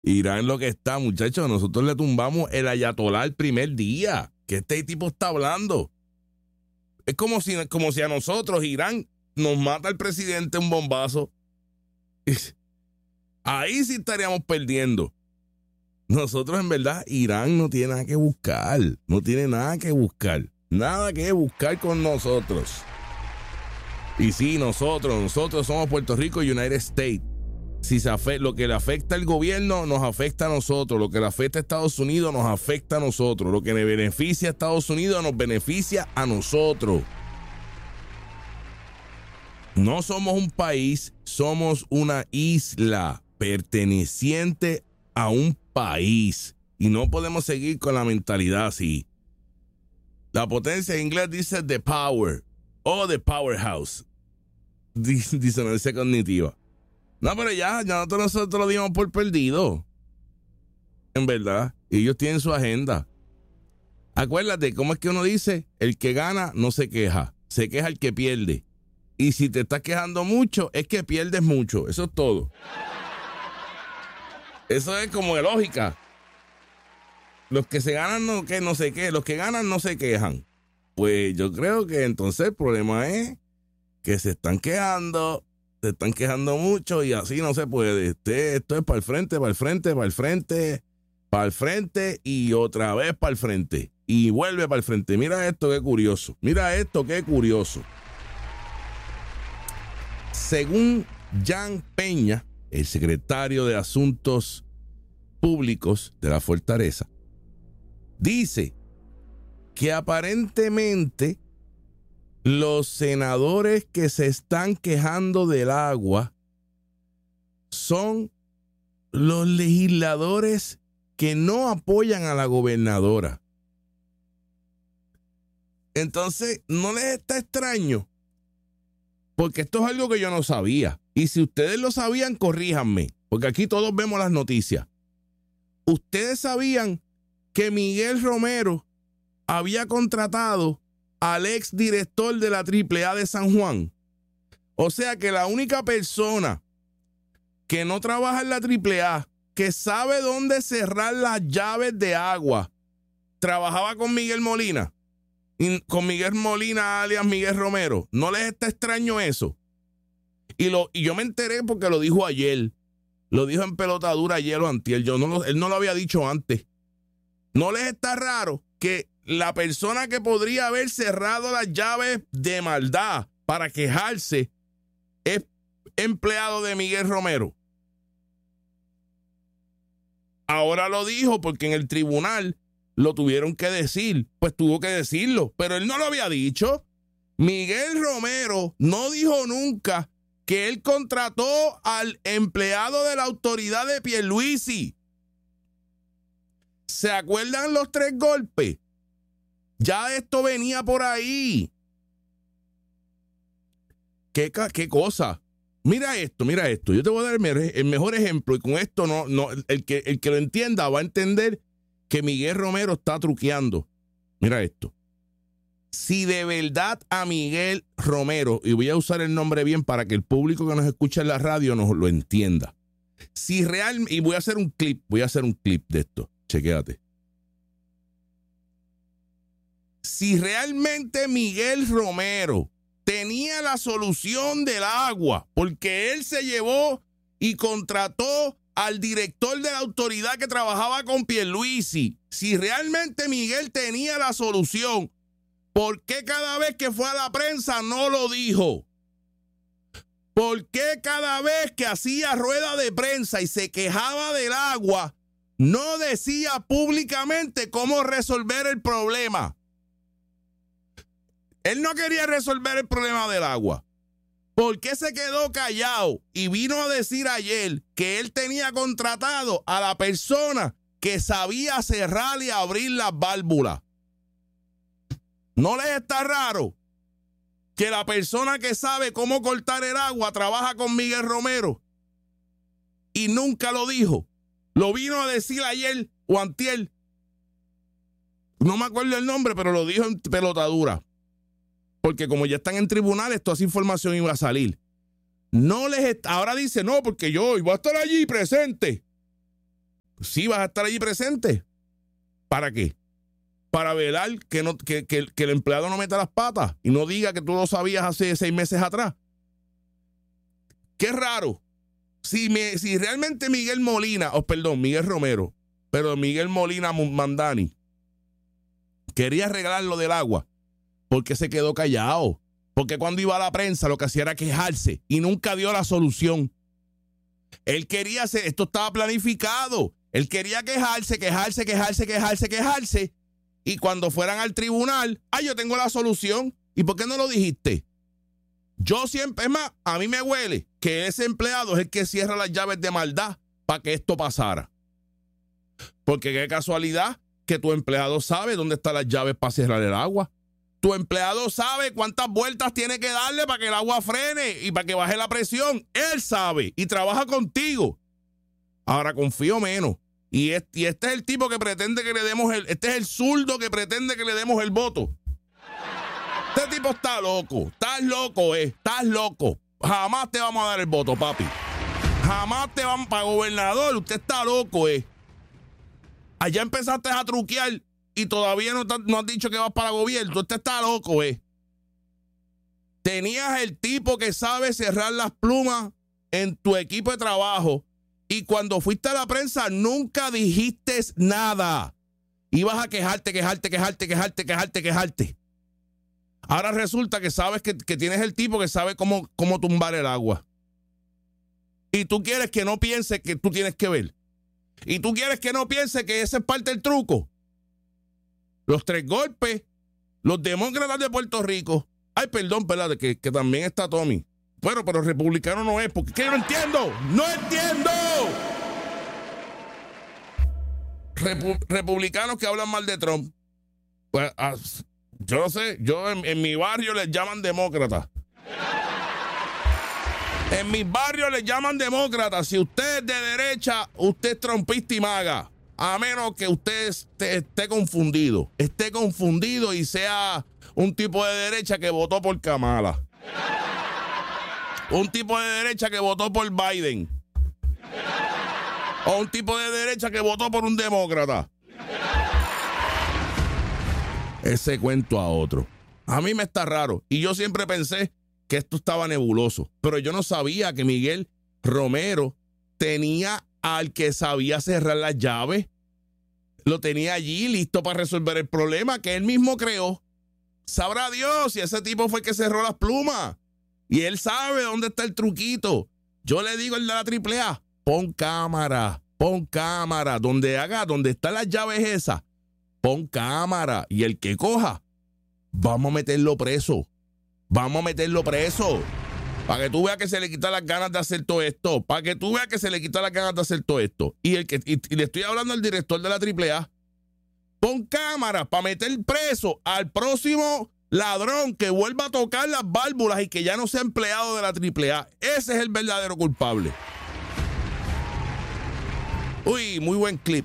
Irán lo que está, muchachos, nosotros le tumbamos el ayatolá el primer día que este tipo está hablando. Es como si a nosotros, Irán, nos mata el presidente un bombazo. Ahí sí estaríamos perdiendo. Nosotros, en verdad, Irán no tiene nada que buscar. No tiene nada que buscar. Nada que buscar con nosotros. Y sí, nosotros somos Puerto Rico United States. Si lo que le afecta al gobierno nos afecta a nosotros, lo que le afecta a Estados Unidos nos afecta a nosotros, lo que le beneficia a Estados Unidos nos beneficia a nosotros. No somos un país, somos una isla perteneciente a un país y no podemos seguir con la mentalidad así. La potencia en inglés dice the power o the powerhouse, disonancia cognitiva. No, pero ya nosotros lo dimos por perdido. En verdad. Ellos tienen su agenda. Acuérdate, ¿cómo es que uno dice? El que gana no se queja. Se queja el que pierde. Y si te estás quejando mucho, es que pierdes mucho. Eso es todo. Eso es como de lógica. Los que se ganan no se quejan. Los que ganan no se quejan. Pues yo creo que entonces el problema es que se están quejando mucho y así no se puede. Esto es para el frente, para el frente, para el frente, para el frente y otra vez para el frente. Y vuelve para el frente. Mira esto, qué curioso. Según Jan Peña, el secretario de Asuntos Públicos de la Fortaleza, dice que aparentemente los senadores que se están quejando del agua son los legisladores que no apoyan a la gobernadora. Entonces, ¿no les está extraño? Porque esto es algo que yo no sabía. Y si ustedes lo sabían, corríjanme, porque aquí todos vemos las noticias. ¿Ustedes sabían que Miguel Romero había contratado al ex director de la AAA de San Juan? O sea que la única persona que no trabaja en la AAA, que sabe dónde cerrar las llaves de agua, trabajaba con Miguel Molina. Con Miguel Molina alias Miguel Romero. ¿No les está extraño eso? Y yo me enteré porque lo dijo ayer. Lo dijo en Pelotadura ayer o antier. Él no lo había dicho antes. ¿No les está raro que la persona que podría haber cerrado las llaves de maldad para quejarse es empleado de Miguel Romero? Ahora lo dijo porque en el tribunal lo tuvieron que decir. Pues tuvo que decirlo, pero él no lo había dicho. Miguel Romero no dijo nunca que él contrató al empleado de la autoridad de Pierluisi. ¿Se acuerdan los 3 golpes? Ya esto venía por ahí. ¿Qué cosa? Mira esto. Yo te voy a dar el mejor ejemplo y con esto el que lo entienda va a entender que Miguel Romero está truqueando. Mira esto. Si de verdad a Miguel Romero, y voy a usar el nombre bien para que el público que nos escucha en la radio nos lo entienda. Y voy a hacer un clip de esto. Chequéate. Si realmente Miguel Romero tenía la solución del agua, porque él se llevó y contrató al director de la autoridad que trabajaba con Pierluisi, si realmente Miguel tenía la solución, ¿por qué cada vez que fue a la prensa no lo dijo? ¿Por qué cada vez que hacía rueda de prensa y se quejaba del agua, no decía públicamente cómo resolver el problema? Él no quería resolver el problema del agua. ¿Por qué se quedó callado y vino a decir ayer que él tenía contratado a la persona que sabía cerrar y abrir las válvulas? ¿No les está raro que la persona que sabe cómo cortar el agua trabaja con Miguel Romero? Y nunca lo dijo. Lo vino a decir ayer o antier. No me acuerdo el nombre, pero lo dijo en Pelotadura. Porque como ya están en tribunales, toda esa información iba a salir. Ahora dice, no, porque yo voy a estar allí presente. Sí, vas a estar allí presente. ¿Para qué? Para velar que el empleado no meta las patas y no diga que tú lo sabías hace 6 meses atrás. Qué raro. Si realmente Miguel Romero, pero Miguel Molina Mandani quería arreglar lo del agua, ¿por qué se quedó callado? Porque cuando iba a la prensa lo que hacía era quejarse y nunca dio la solución. Él quería hacer, esto estaba planificado. Él quería quejarse. Y cuando fueran al tribunal, yo tengo la solución. ¿Y por qué no lo dijiste? Yo siempre, es más, a mí me huele que ese empleado es el que cierra las llaves de maldad para que esto pasara. Porque qué casualidad que tu empleado sabe dónde están las llaves para cerrar el agua. Tu empleado sabe cuántas vueltas tiene que darle para que el agua frene y para que baje la presión. Él sabe y trabaja contigo. Ahora confío menos. Y este es el tipo que pretende que le demos este es el zurdo que pretende que le demos el voto. Este tipo está loco. Estás loco. Jamás te vamos a dar el voto, papi. Jamás te vamos para gobernador. Usted está loco, Allá empezaste a truquear y todavía no has dicho que vas para gobierno. Usted está loco, Tenías el tipo que sabe cerrar las plumas en tu equipo de trabajo y cuando fuiste a la prensa nunca dijiste nada. Ibas a quejarte. Ahora resulta que sabes que tienes el tipo que sabe cómo tumbar el agua. Y tú quieres que no piense que tú tienes que ver. Y tú quieres que no piense que ese es parte del truco. Los 3 golpes, los demócratas de Puerto Rico. Ay, perdón, ¿verdad? Que también está Tommy. Bueno, pero republicano no es, porque ¿qué? No entiendo. Republicanos que hablan mal de Trump. Pues, yo no sé, en mi barrio les llaman demócratas. En mis barrios les llaman demócratas. Si usted es de derecha, usted es trompista y maga. A menos que usted esté confundido y sea un tipo de derecha que votó por Kamala. Un tipo de derecha que votó por Biden. O un tipo de derecha que votó por un demócrata. Ese cuento a otro. A mí me está raro. Y yo siempre pensé que esto estaba nebuloso. Pero yo no sabía que Miguel Romero tenía al que sabía cerrar las llaves. Lo tenía allí listo para resolver el problema que él mismo creó. Sabrá Dios si ese tipo fue el que cerró las plumas. Y él sabe dónde está el truquito. Yo le digo el de la AAA, pon cámara. Donde están las llaves esas, pon cámara. Y el que coja, vamos a meterlo preso. Para que tú veas que se le quitan las ganas de hacer todo esto. Y le estoy hablando al director de la AAA. Pon cámara para meter preso al próximo ladrón que vuelva a tocar las válvulas y que ya no sea empleado de la AAA. Ese es el verdadero culpable. Uy, muy buen clip.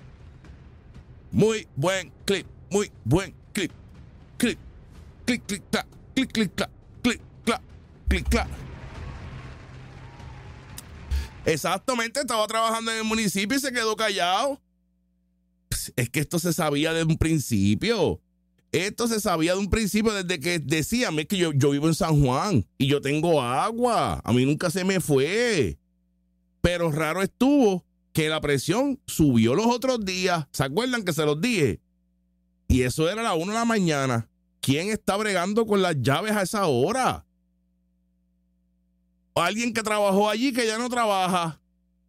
Clic, clac, clic, clac. Exactamente, estaba trabajando en el municipio y se quedó callado. Es que esto se sabía desde un principio. Desde que decían, es que yo vivo en San Juan y yo tengo agua. A mí nunca se me fue. Pero raro estuvo que la presión subió los otros días. ¿Se acuerdan que se los dije? Y eso era a las 1 de la mañana. ¿Quién está bregando con las llaves a esa hora? Alguien que trabajó allí que ya no trabaja.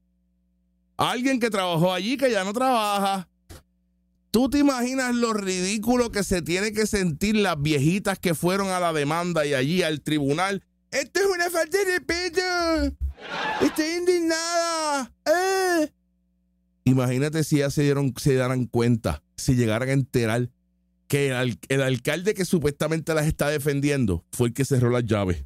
¿Tú te imaginas lo ridículo que se tiene que sentir las viejitas que fueron a la demanda y allí al tribunal? Esto es una falta de respeto. Estoy indignada. Imagínate si ya se daran cuenta, si llegaran a enterar que el alcalde que supuestamente las está defendiendo fue el que cerró las llaves.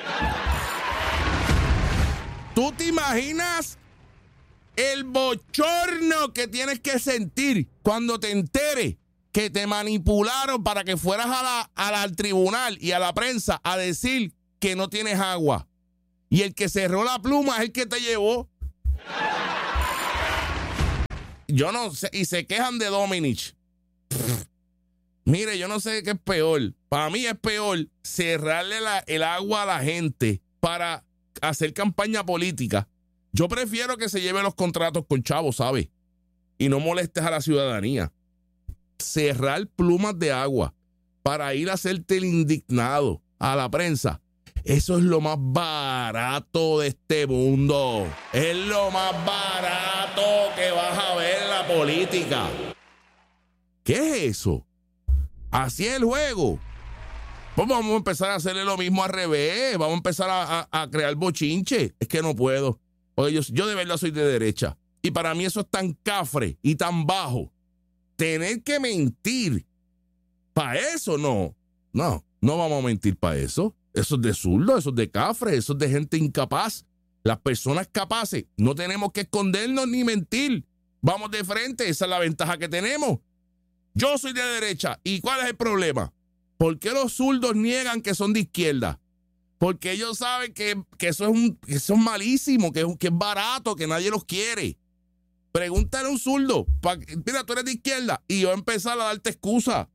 ¿Tú te imaginas el bochorno que tienes que sentir cuando te enteres que te manipularon para que fueras al tribunal y a la prensa a decir que no tienes agua? Y el que cerró la pluma es el que te llevó. yo no sé, y se quejan de Domenech. Mire, yo no sé qué es peor. Para mí es peor cerrarle el agua a la gente para hacer campaña política. Yo prefiero que se lleven los contratos con chavos, ¿sabes? Y no molestes a la ciudadanía. Cerrar plumas de agua para ir a hacerte el indignado a la prensa. Eso es lo más barato de este mundo. Es lo más barato que vas a ver en la política. ¿Qué es eso? Así es el juego. Pues vamos a empezar a hacerle lo mismo al revés. Vamos a empezar a crear bochinche. Es que no puedo. Oye, yo de verdad soy de derecha. Y para mí eso es tan cafre y tan bajo. Tener que mentir. Para eso no vamos a mentir para eso. Eso es de zurdo, eso es de cafre, eso es de gente incapaz. Las personas capaces no tenemos que escondernos ni mentir. Vamos de frente, esa es la ventaja que tenemos. Yo soy de derecha. ¿Y cuál es el problema? ¿Por qué los zurdos niegan que son de izquierda? Porque ellos saben que eso es malísimo, que es barato, que nadie los quiere. Pregúntale a un zurdo, mira, tú eres de izquierda, y yo voy a empezar a darte excusa.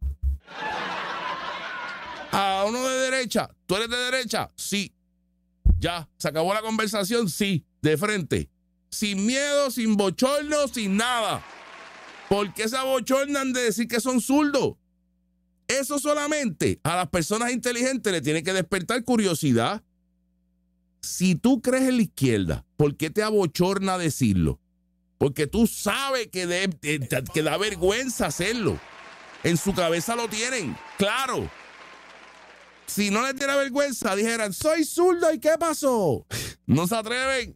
A uno de derecha, ¿tú eres de derecha? Sí. Ya, ¿se acabó la conversación? Sí, de frente. Sin miedo, sin bochorno, sin nada. ¿Por qué se abochornan de decir que son zurdos? Eso solamente a las personas inteligentes le tiene que despertar curiosidad. Si tú crees en la izquierda, ¿por qué te abochorna decirlo? Porque tú sabes que da vergüenza hacerlo. En su cabeza lo tienen, claro. Si no les diera vergüenza, dijeran, soy zurdo, ¿y qué pasó? No se atreven.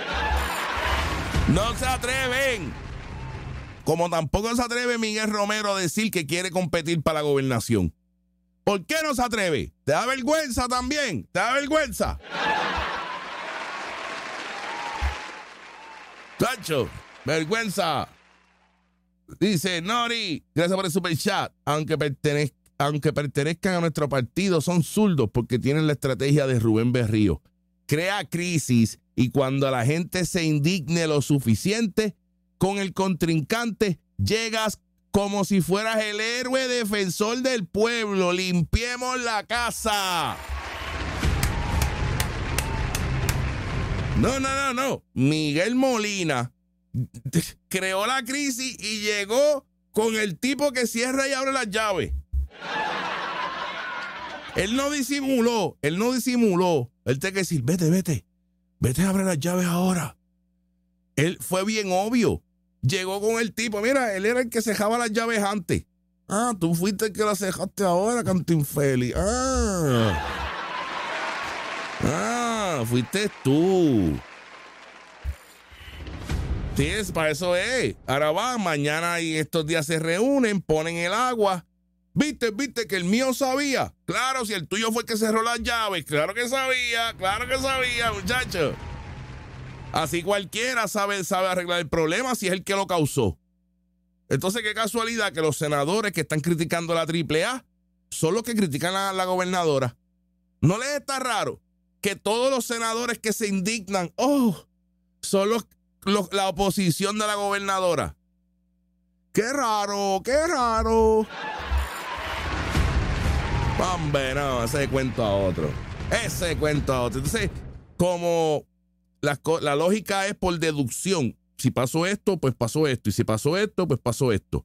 No se atreven. Como tampoco se atreve Miguel Romero a decir que quiere competir para la gobernación. ¿Por qué no se atreve? ¿Te da vergüenza también? ¿Te da vergüenza? Tacho, vergüenza. Dice Nori, gracias por el super chat. Aunque pertenezcan a nuestro partido, son zurdos porque tienen la estrategia de Rubén Berrío. Crea crisis y cuando la gente se indigne lo suficiente con el contrincante, llegas como si fueras el héroe defensor del pueblo. Limpiemos la casa. No. Miguel Molina creó la crisis y llegó con el tipo que cierra y abre las llaves. Él no disimuló. Él tiene que decir, vete a abrir las llaves ahora. Él fue bien obvio. Llegó con el tipo, mira, él era el que cejaba las llaves antes. Ah, tú fuiste el que las cejaste ahora, canto infeliz. Fuiste tú. Sí, para eso es. Ahora van, mañana y estos días se reúnen, ponen el agua. ¿Viste que el mío sabía? Claro, si el tuyo fue el que cerró las llaves. Claro que sabía, muchacho. Así cualquiera sabe arreglar el problema si es el que lo causó. Entonces, qué casualidad que los senadores que están criticando a la AAA son los que critican a la gobernadora. ¿No les está raro que todos los senadores que se indignan, son la oposición de la gobernadora? ¡Qué raro! Hombre, no, ese cuento a otro. Entonces, como la lógica es por deducción. Si pasó esto, pues pasó esto. Y si pasó esto, pues pasó esto.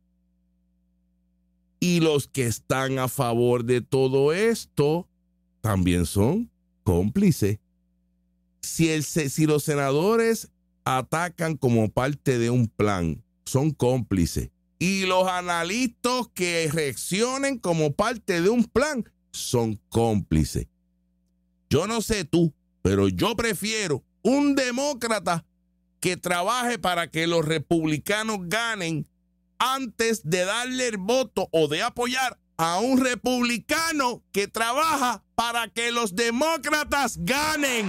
Y los que están a favor de todo esto también son cómplices. Si los senadores atacan como parte de un plan, son cómplices. Y los analistas que reaccionen como parte de un plan son cómplices. Yo no sé tú, pero yo prefiero un demócrata que trabaje para que los republicanos ganen antes de darle el voto o de apoyar a un republicano que trabaja para que los demócratas ganen.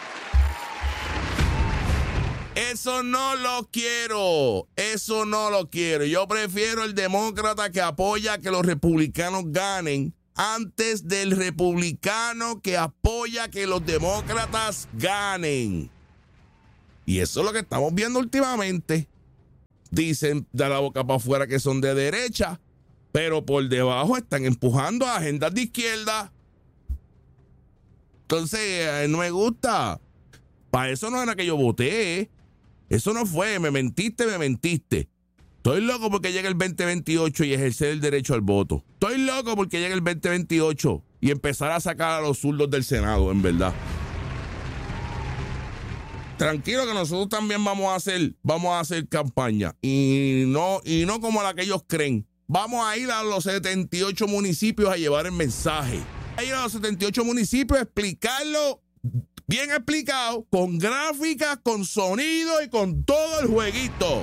Eso no lo quiero. Yo prefiero el demócrata que apoya a que los republicanos ganen antes del republicano que apoya a que los demócratas ganen. Y eso es lo que estamos viendo últimamente. dicen de la boca para afuera que son de derecha, pero por debajo están empujando a agendas de izquierda. Entonces, no me gusta. Para eso no era que yo voté. Eso no fue, me mentiste. Estoy loco porque llegue el 2028 y ejercer el derecho al voto. Estoy loco porque llegue el 2028 y empezar a sacar a los zurdos del Senado, en verdad. Tranquilo que nosotros también vamos a hacer campaña. Y no como la que ellos creen. Vamos a ir a los 78 municipios a llevar el mensaje. A ir a los 78 municipios a explicarlo bien explicado, con gráficas, con sonido y con todo el jueguito.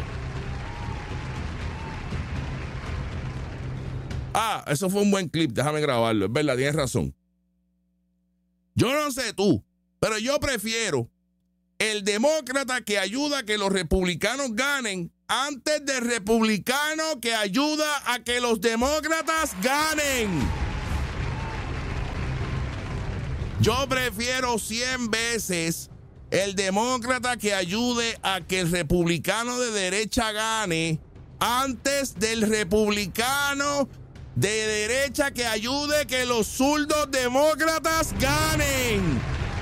Eso fue un buen clip, déjame grabarlo, es verdad, tienes razón. Yo no sé tú, pero yo prefiero el demócrata que ayuda a que los republicanos ganen antes del republicano que ayuda a que los demócratas ganen. Yo prefiero 100 veces el demócrata que ayude a que el republicano de derecha gane antes del republicano de derecha que ayude a que los zurdos demócratas ganen.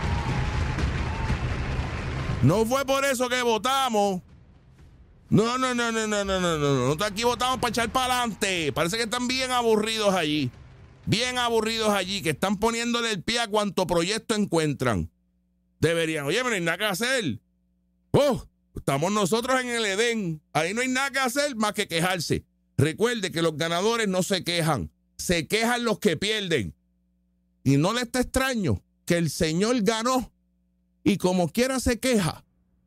No fue por eso que votamos. No. Nosotros aquí votamos para echar para adelante. Parece que están bien aburridos allí. Que están poniéndole el pie a cuanto proyecto encuentran. Deberían, oye, pero no hay nada que hacer. Estamos nosotros en el Edén. Ahí no hay nada que hacer más que quejarse. Recuerde que los ganadores no se quejan. Se quejan los que pierden. Y no le está extraño que el Señor ganó y como quiera se queja.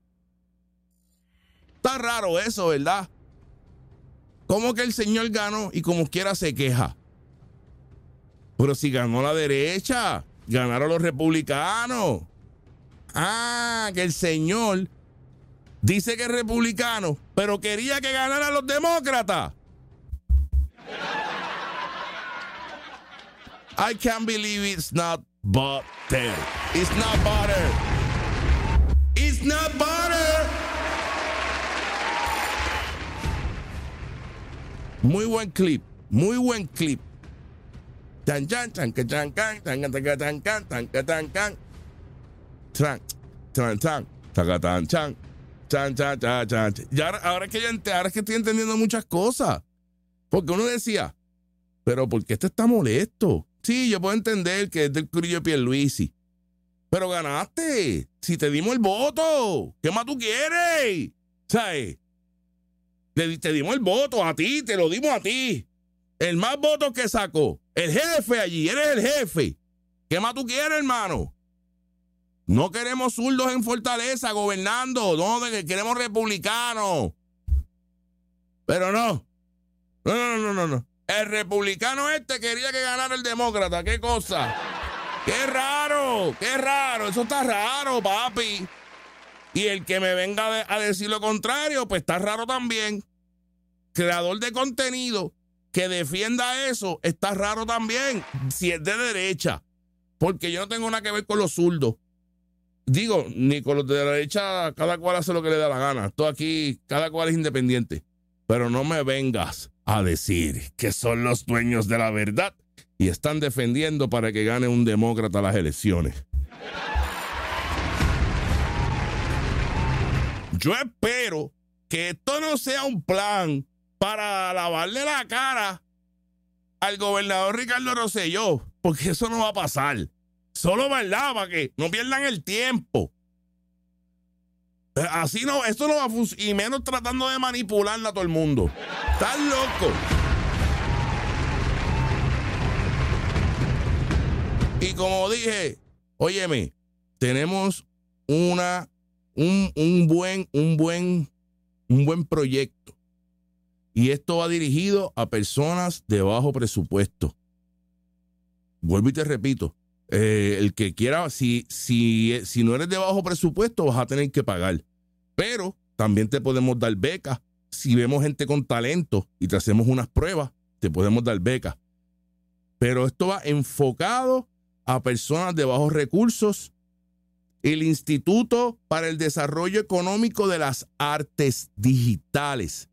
Está raro eso, ¿verdad? ¿Cómo que el Señor ganó y como quiera se queja? Pero si ganó la derecha, ganaron los republicanos. Que el Señor dice que es republicano, pero quería que ganaran los demócratas. I can't believe it's not butter. It's not butter. It's not butter. Muy buen clip. Chan chan chan chan chan chan chan chan chan chan chan chan chan. Y ahora es que estoy entendiendo muchas cosas. Porque uno decía, pero ¿por qué este está molesto? Sí, yo puedo entender que es del corillo de Pierluisi. Pero ganaste. Si te dimos el voto, ¿qué más tú quieres? ¿Sabes? Te dimos el voto a ti, te lo dimos a ti. El más votos que sacó. El jefe allí, eres el jefe. ¿Qué más tú quieres, hermano? No queremos zurdos en Fortaleza gobernando. No, queremos republicanos. Pero no. No. El republicano quería que ganara el demócrata. ¿Qué cosa? ¡Qué raro! Eso está raro, papi. Y el que me venga a decir lo contrario, pues está raro también. Creador de contenido que defienda eso, está raro también, si es de derecha. Porque yo no tengo nada que ver con los zurdos. Digo, ni con los de la derecha, cada cual hace lo que le da la gana. Esto aquí, cada cual es independiente. Pero no me vengas a decir que son los dueños de la verdad y están defendiendo para que gane un demócrata las elecciones. Yo espero que esto no sea un plan para lavarle la cara al gobernador Ricardo Rosselló, porque eso no va a pasar. Solo, ¿verdad? Para que no pierdan el tiempo. Así no, esto no va a funcionar, y menos tratando de manipularla a todo el mundo. Estás loco. Y como dije, óyeme, tenemos un buen proyecto. Y esto va dirigido a personas de bajo presupuesto. Vuelvo y te repito, el que quiera, si no eres de bajo presupuesto, vas a tener que pagar. Pero también te podemos dar becas. Si vemos gente con talento y te hacemos unas pruebas, te podemos dar becas. Pero esto va enfocado a personas de bajos recursos. El Instituto para el Desarrollo Económico de las Artes Digitales.